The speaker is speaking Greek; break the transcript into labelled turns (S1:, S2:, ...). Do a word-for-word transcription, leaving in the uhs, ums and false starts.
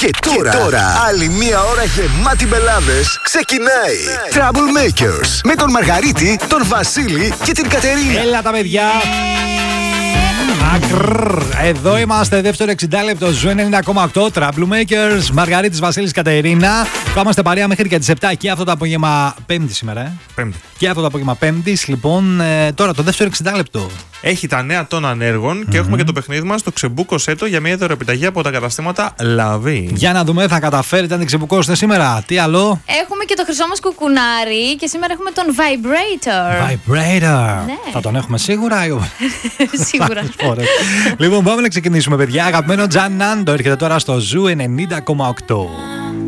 S1: Και τώρα, και τώρα άλλη μία ώρα γεμάτη μπελάδες ξεκινάει. Troublemakers με τον Μαργαρίτη, τον Βασίλη και την Κατερίνα.
S2: Έλα τα παιδιά. Ακρρρ. Εδώ είμαστε, δεύτερο εξήντα λεπτό, Ζου ενενήντα κόμμα οκτώ, Troublemakers, Μαργαρίτης, Βασίλης, Κατερίνα. Θα είμαστε παρέα μέχρι και τις επτά και αυτό το απόγευμα. Πέμπτη σήμερα, ε.
S3: Πέμπτη.
S2: Και αυτό το απόγευμα Πέμπτης. Λοιπόν, ε, τώρα το δεύτερο εξήντα λεπτό.
S3: Έχει τα νέα των ανέργων mm-hmm. και έχουμε και το παιχνίδι μας, το ξεμπούκωσέ το, για μια δωρεοπιταγή από τα καταστήματα Λαβή.
S2: Για να δούμε, θα καταφέρετε να την ξεμπουκώσετε σήμερα. Τι άλλο?
S4: Έχουμε και το χρυσό μας κουκουνάρι και σήμερα έχουμε τον Vibrator.
S2: Vibrator.
S4: Ναι.
S2: Θα τον έχουμε σίγουρα.
S4: Σίγουρα.
S2: Λοιπόν, πάμε να ξεκινήσουμε, παιδιά. Αγαπημένο Τζαν Νάντο έρχεται τώρα στο Ζου ενενήντα κόμμα οκτώ.